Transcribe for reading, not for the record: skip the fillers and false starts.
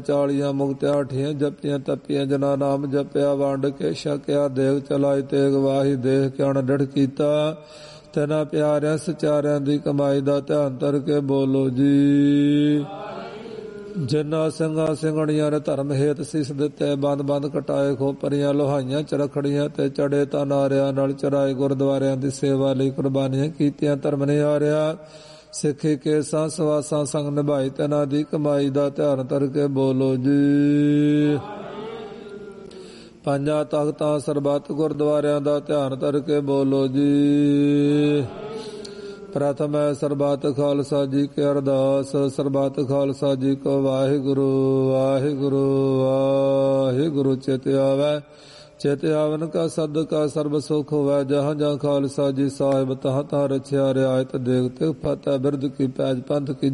40 ਮੁਕਤਿਆ ਠੀਆਂ ਜਪੀਆਂ ਤਪੀਆਂ ਜਨਾ ਨਾਮ ਜਪਿਆ ਵੰਡ ਕੇ ਛਕਿਆ ਦੇਗ ਚਲਾਈ ਤੇਗ ਵਾਹੀ ਦੇਖ ਕਿਉਣ ਡੜ ਕੀਤਾ ਤੈਨਾ ਪਿਆਰਿਆਂ ਸਚਾਰਿਆਂ ਦੀ ਕਮਾਈ ਦਾ ਧਿਆਨ ਧਰ ਕੇ ਬੋਲੋ ਜੀ। ਜਿਨ੍ਹਾਂ ਸਿੰਘਾਂ ਸਿੰਘਣੀਆਂ ਨੇ ਧਰਮ ਹੇਤ ਸੀਸ ਦਿੱਤੇ ਬੰਦ ਬੰਦ ਕਟਾਏ ਖੋਪਰੀਆਂ ਲੋਹਾਈਆਂ ਚਰਖੜੀਆਂ ਤੇ ਚੜੇ ਤਾਂ ਨਾਰਿਆਂ ਨਾਲ ਚਰਾਏ ਗੁਰਦੁਆਰਿਆਂ ਦੀ ਸੇਵਾ ਲਈ ਕੁਰਬਾਨੀਆਂ ਕੀਤੀਆਂ ਧਰਮ ਨੇ ਹਾਰਿਆ ਸਿੱਖੀ ਕੇਸਾਂ ਸਵਾਸਾਂ ਸੰਗ ਨਿਭਾਈ ਤੈਨਾਂ ਦੀ ਕਮਾਈ ਦਾ ਧਿਆਨ ਧਰ ਕੇ ਬੋਲੋ ਜੀ। ਪੰਜਾਂ ਤਖਤਾਂ ਸਰਬੱਤ ਗੁਰਦੁਆਰਿਆਂ ਦਾ ਧਿਆਨ ਧਰ ਕੇ ਬੋਲੋ ਜੀ। ਪ੍ਰਥਮ ਹੈ ਸਰਬੱਤ ਖਾਲਸਾ ਜੀ ਕੀ ਅਰਦਾਸ। ਸਰਬੱਤ ਖਾਲਸਾ ਜੀ ਕੋ ਵਾਹਿਗੁਰੂ ਵਾਹਿਗੁਰੂ ਵਾਹਿਗੁਰੂ। ਚਿਤ ਆਵੈ ਚਿਤ ਆਵਨ ਕਾ ਸਦਕਾ ਸਰਬ ਸੁਖ ਹੋਵੈ। ਜਹਾਂ ਜਹਾਂ ਖਾਲਸਾ ਜੀ ਸਾਹਿਬ ਤਹਾਂ ਤਹਾਂ ਰਛਿਆ ਰਿਆਇਤ ਦੇਖ ਤੇ ਫਤਿਹ ਬਿਰਦ ਕੀ ਪੈਜ ਪੰਥ ਕੀ